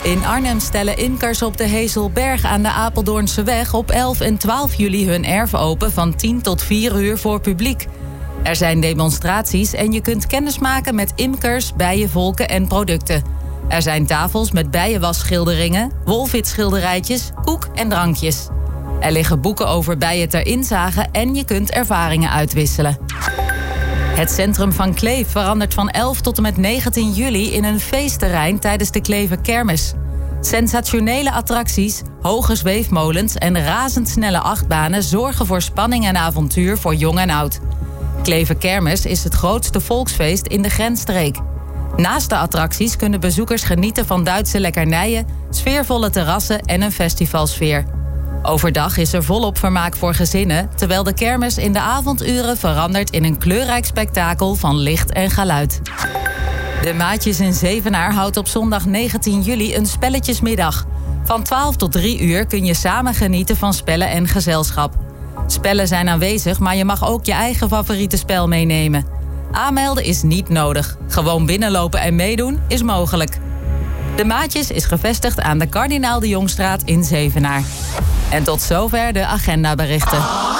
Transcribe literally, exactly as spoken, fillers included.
In Arnhem stellen imkers op de Hezelberg aan de Apeldoornse weg op elf en twaalf juli hun erf open van tien tot vier uur voor publiek. Er zijn demonstraties en je kunt kennismaken met imkers, bijenvolken en producten. Er zijn tafels met bijenwasschilderingen, wolfitschilderijtjes, koek en drankjes. Er liggen boeken over bijen ter inzage en je kunt ervaringen uitwisselen. Het centrum van Kleef verandert van elf tot en met negentien juli in een feestterrein tijdens de Klever Kermis. Sensationele attracties, hoge zweefmolens en razendsnelle achtbanen zorgen voor spanning en avontuur voor jong en oud. Klever Kermis is het grootste volksfeest in de grensstreek. Naast de attracties kunnen bezoekers genieten van Duitse lekkernijen, sfeervolle terrassen en een festivalsfeer. Overdag is er volop vermaak voor gezinnen, terwijl de kermis in de avonduren verandert in een kleurrijk spektakel van licht en geluid. De Maatjes in Zevenaar houdt op zondag negentien juli een spelletjesmiddag. Van twaalf tot drie uur kun je samen genieten van spellen en gezelschap. Spellen zijn aanwezig, maar je mag ook je eigen favoriete spel meenemen. Aanmelden is niet nodig. Gewoon binnenlopen en meedoen is mogelijk. De Maatjes is gevestigd aan de Kardinaal de Jongstraat in Zevenaar. En tot zover de agendaberichten.